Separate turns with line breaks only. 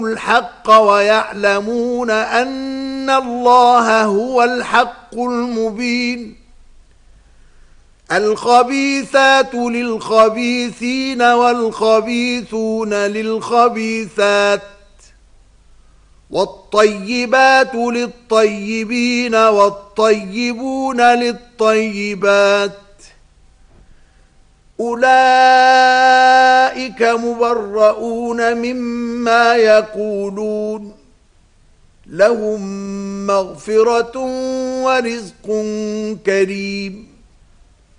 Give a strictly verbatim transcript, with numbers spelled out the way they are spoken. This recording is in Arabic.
الحق ويعلمون أن الله هو الحق المبين. الخبيثات للخبيثين والخبيثون للخبيثات والطيبات للطيبين والطيبون للطيبات أولئك مبرؤون مما يقولون لهم مغفرة ورزق كريم.